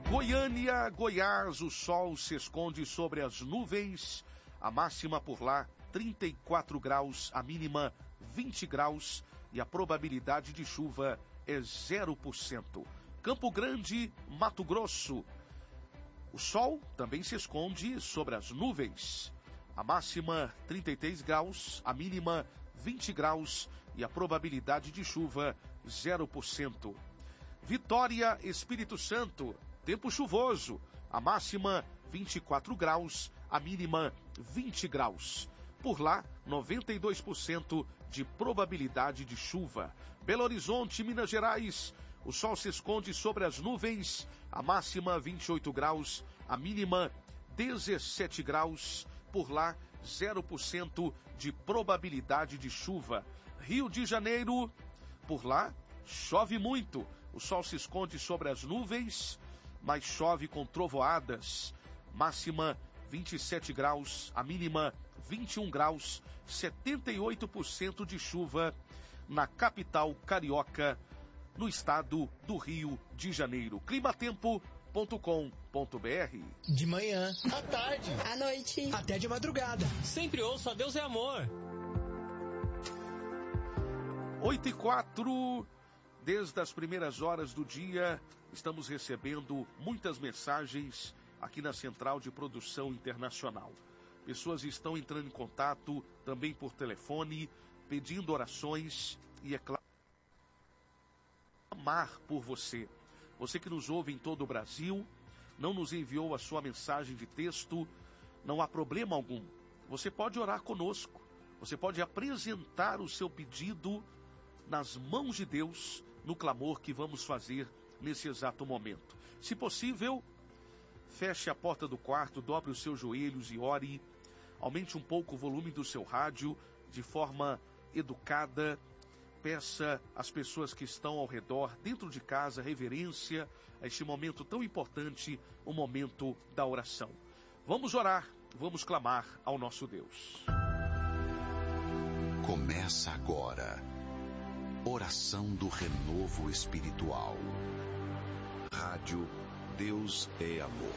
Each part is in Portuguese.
Goiânia, Goiás, o sol se esconde sobre as nuvens, a máxima por lá 34 graus, a mínima 20 graus e a probabilidade de chuva é 0%. Campo Grande, Mato Grosso, o sol também se esconde sobre as nuvens, a máxima 33 graus, a mínima 20 graus e a probabilidade de chuva 0%. Vitória, Espírito Santo, tempo chuvoso, a máxima 24 graus, a mínima 20 graus. Por lá, 92% de probabilidade de chuva. Belo Horizonte, Minas Gerais, o sol se esconde sobre as nuvens, a máxima 28 graus, a mínima 17 graus. Por lá, 0% de probabilidade de chuva. Rio de Janeiro, por lá, chove muito, o sol se esconde sobre as nuvens, mas chove com trovoadas, máxima 27 graus, a mínima 21 graus, 78% de chuva na capital carioca, no estado do Rio de Janeiro. Climatempo.com.br. De manhã, à tarde, à noite, até de madrugada. Sempre ouço a Deus é amor. 8h04, desde as primeiras horas do dia, estamos recebendo muitas mensagens aqui na Central de Produção Internacional. Pessoas estão entrando em contato também por telefone, pedindo orações e, é claro, clamar por você. Você que nos ouve em todo o Brasil, não nos enviou a sua mensagem de texto, não há problema algum. Você pode orar conosco, você pode apresentar o seu pedido nas mãos de Deus, no clamor que vamos fazer nesse exato momento. Se possível, feche a porta do quarto, dobre os seus joelhos e ore. Aumente um pouco o volume do seu rádio, de forma educada. Peça às pessoas que estão ao redor, dentro de casa, reverência a este momento tão importante, o momento da oração. Vamos orar, vamos clamar ao nosso Deus. Começa agora. Oração do Renovo Espiritual. Rádio Deus é Amor.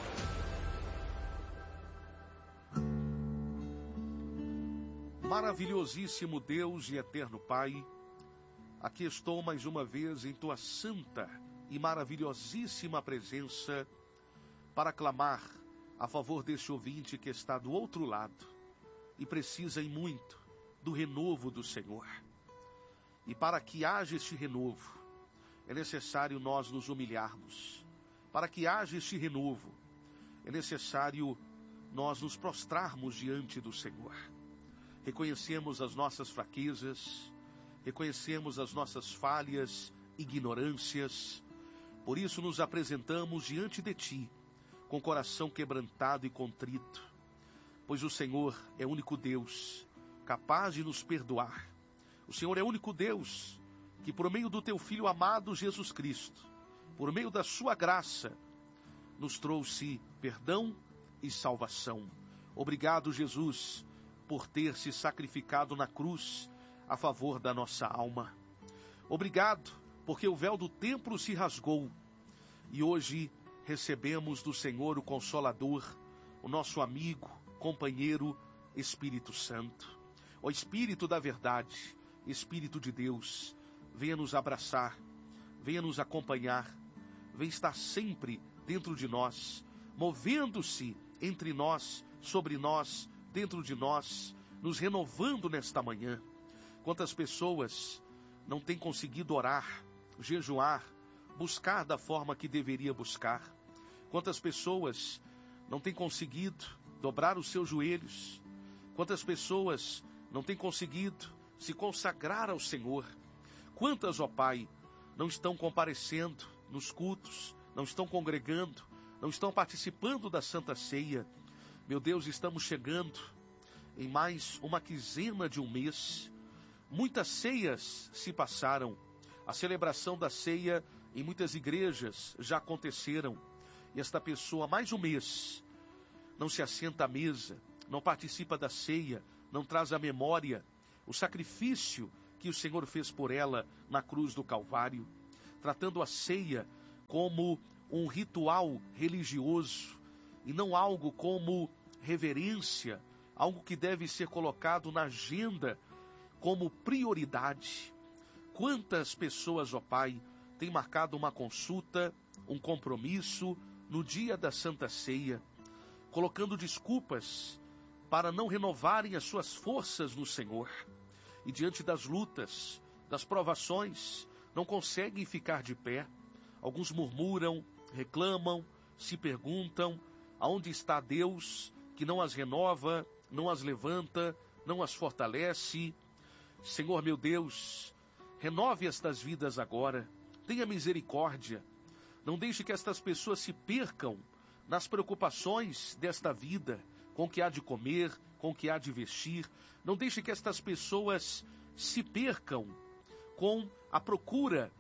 Maravilhosíssimo Deus e eterno Pai, aqui estou mais uma vez em tua santa e maravilhosíssima presença para clamar a favor deste ouvinte que está do outro lado e precisa em muito do renovo do Senhor. E para que haja este renovo, é necessário nós nos humilharmos. Para que haja este renovo, é necessário nós nos prostrarmos diante do Senhor. Reconhecemos as nossas fraquezas, reconhecemos as nossas falhas, ignorâncias. Por isso nos apresentamos diante de Ti, com coração quebrantado e contrito. Pois o Senhor é o único Deus capaz de nos perdoar. O Senhor é o único Deus que, por meio do Teu Filho amado Jesus Cristo, por meio da Sua graça, nos trouxe perdão e salvação. Obrigado, Jesus, por ter se sacrificado na cruz a favor da nossa alma. Obrigado, porque o véu do templo se rasgou e hoje recebemos do Senhor o Consolador, o nosso amigo, companheiro, Espírito Santo. Ó Espírito da verdade, Espírito de Deus, venha nos abraçar, venha nos acompanhar, venha estar sempre dentro de nós, movendo-se entre nós, sobre nós, dentro de nós, nos renovando nesta manhã. Quantas pessoas não têm conseguido orar, jejuar, buscar da forma que deveria buscar? Quantas pessoas não têm conseguido dobrar os seus joelhos? Quantas pessoas não têm conseguido se consagrar ao Senhor? Quantas, ó Pai, não estão comparecendo nos cultos, não estão congregando, não estão participando da Santa Ceia? Meu Deus, estamos chegando em mais uma quinzena de um mês. Muitas ceias se passaram. A celebração da ceia em muitas igrejas já aconteceram. E esta pessoa, mais um mês, não se assenta à mesa, não participa da ceia, não traz à memória o sacrifício que o Senhor fez por ela na cruz do Calvário, tratando a ceia como um ritual religioso e não algo como reverência, algo que deve ser colocado na agenda como prioridade. Quantas pessoas, ó Pai, têm marcado uma consulta, um compromisso no dia da Santa Ceia, colocando desculpas para não renovarem as suas forças no Senhor. E diante das lutas, das provações, não conseguem ficar de pé. Alguns murmuram, reclamam, se perguntam, aonde está Deus que não as renova, não as levanta, não as fortalece? Senhor meu Deus, renove estas vidas agora, tenha misericórdia. Não deixe que estas pessoas se percam nas preocupações desta vida, com o que há de comer, com o que há de vestir. Não deixe que estas pessoas se percam com a procura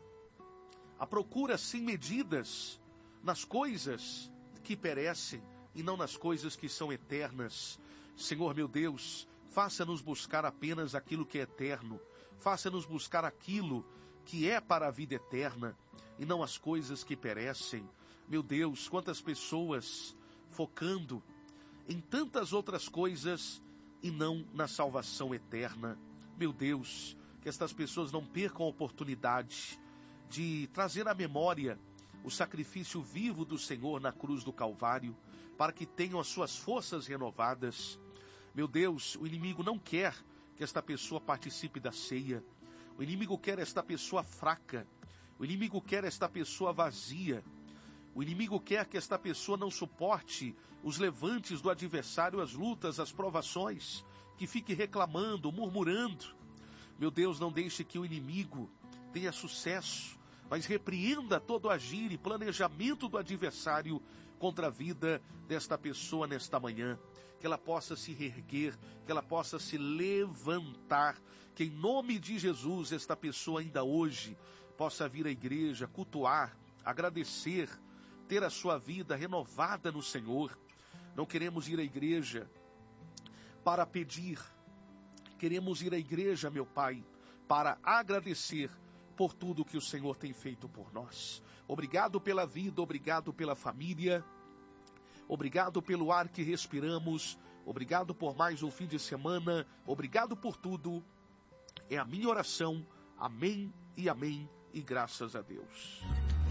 sem medidas nas coisas que perecem e não nas coisas que são eternas. Senhor meu Deus, faça-nos buscar apenas aquilo que é eterno, faça-nos buscar aquilo que é para a vida eterna e não as coisas que perecem. Meu Deus, quantas pessoas focando em tantas outras coisas e não na salvação eterna. Meu Deus, que estas pessoas não percam a oportunidade de trazer à memória o sacrifício vivo do Senhor na cruz do Calvário, para que tenham as suas forças renovadas. Meu Deus, o inimigo não quer que esta pessoa participe da ceia. O inimigo quer esta pessoa fraca. O inimigo quer esta pessoa vazia. O inimigo quer que esta pessoa não suporte os levantes do adversário, as lutas, as provações, que fique reclamando, murmurando. Meu Deus, não deixe que o inimigo tenha sucesso, mas repreenda todo o agir e planejamento do adversário contra a vida desta pessoa nesta manhã. Que ela possa se reerguer, que ela possa se levantar, que em nome de Jesus esta pessoa ainda hoje possa vir à igreja, cultuar, agradecer, ter a sua vida renovada no Senhor. Não queremos ir à igreja para pedir, queremos ir à igreja, meu Pai, para agradecer por tudo que o Senhor tem feito por nós. Obrigado pela vida, obrigado pela família, obrigado pelo ar que respiramos, obrigado por mais um fim de semana, obrigado por tudo. É a minha oração. Amém e amém, e graças a Deus.